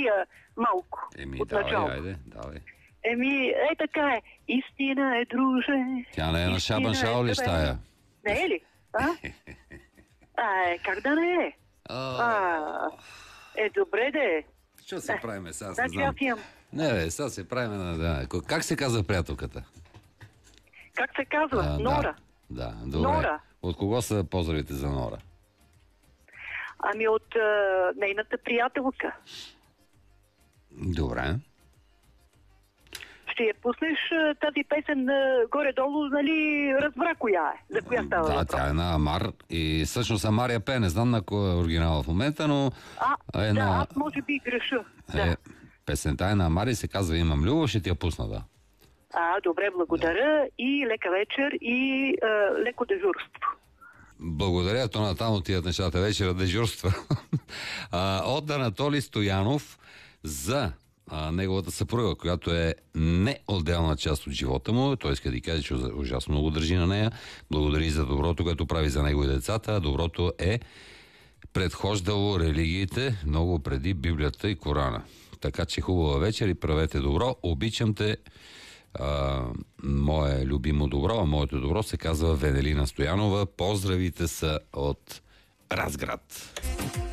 изпея малко от начало. Давай. Така е. Истина е, друже. Тя не е на Шабан Шао ли стая? Не е ли? Как да не е? Добре де. Що се правиме сега? Значи аз имам. Не, сега се правиме. Как се казва приятелката? Как се казва? Нора. Да, добре. Нора. От кого са поздравите за Нора? От нейната приятелка. Добре. Ще я пуснеш тази песен горе-долу, нали, разбра коя е, за коя става въпрос. Да, тя е на Амар и всъщност Амар я пее, не знам на кой е оригинал в момента, но... аз може би греша. Песента е на Амар и се казва Имам любов, ще ти я пусна, да. Добре, благодаря и лека вечер и леко дежурство. Благодаря, то натам отиват нещата вечера дежурства. От Анатолий Стоянов за неговата съпруга, която е неотделна част от живота му. Той иска да каже, че ужасно много държи на нея. Благодари за доброто, което прави за него и децата. Доброто е предхождало религиите много преди Библията и Корана. Така че хубава вечер и правете добро. Обичам те, мое любимо добро, а моето добро се казва Венелина Стоянова. Поздравите са от Разград.